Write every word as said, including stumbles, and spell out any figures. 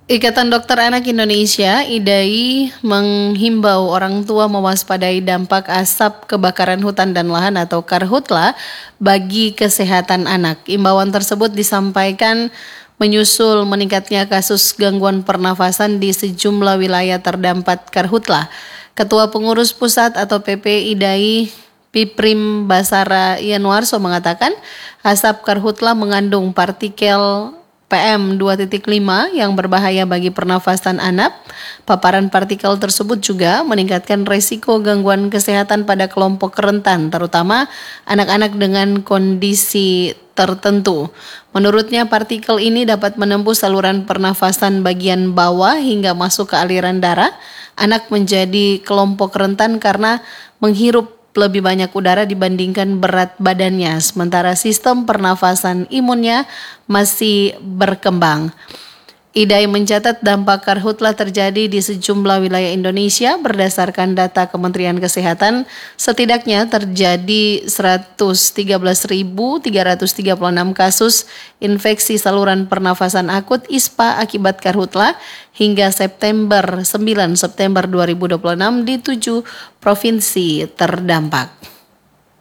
Ikatan Dokter Anak Indonesia (I D A I) menghimbau orang tua mewaspadai dampak asap kebakaran hutan dan lahan atau karhutla bagi kesehatan anak. Imbauan tersebut disampaikan menyusul meningkatnya kasus gangguan pernafasan di sejumlah wilayah terdampak karhutla. Ketua Pengurus Pusat atau P P I D A I Piprim Basara Yanuarso mengatakan asap karhutla mengandung partikel P M dua titik lima yang berbahaya bagi pernafasan anak. Paparan partikel tersebut juga meningkatkan risiko gangguan kesehatan pada kelompok rentan, terutama anak-anak dengan kondisi tertentu. Menurutnya, partikel ini dapat menembus saluran pernafasan bagian bawah hingga masuk ke aliran darah. Anak menjadi kelompok rentan karena menghirup lebih banyak udara dibandingkan berat badannya, sementara sistem pernafasan imunnya masih berkembang. I D A I mencatat dampak karhutla terjadi di sejumlah wilayah Indonesia. Berdasarkan data Kementerian Kesehatan, setidaknya terjadi seratus tiga belas ribu tiga ratus tiga puluh enam kasus infeksi saluran pernafasan akut I S P A akibat karhutla hingga September sembilan September dua ribu dua puluh enam di tujuh provinsi terdampak.